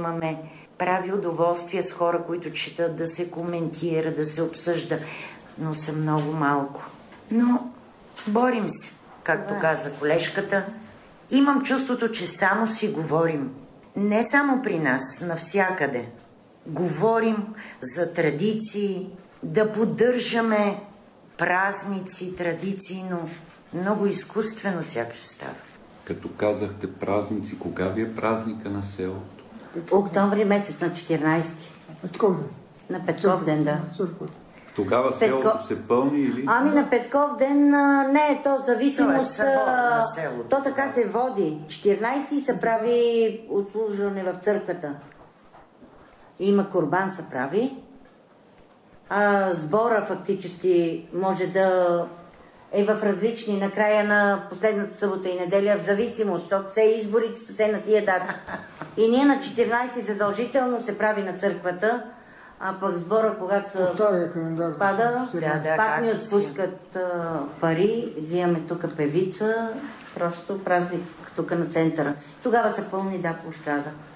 имаме, прави удоволствие с хора, които четат, да се коментира, да се обсъжда, но са много малко. Но борим се, както каза колежката. Имам чувството, че само си говорим. Не само при нас, навсякъде. Говорим за традиции, да поддържаме празници, традиции, но много изкуствено сякаш става. Като казахте празници, кога ви е празника на селото? Октомври месец на 14. Петков ден. На Петков ден, да. Тогава селото се пълни или? Ами на Петков ден не, то зависимост. на селото. То така се води. 14 се прави отслужване в църквата. Има курбан се прави. А сбора фактически може да е в различни, на края на последната събота и неделя, в зависимост, защото все изборите са се на тия дати. И ние на 14 задължително се прави на църквата, а пък сбора, когато се пада, пак ни отпускат пари, взимаме тук певица, просто празник тук на центъра. Тогава се пълни площада.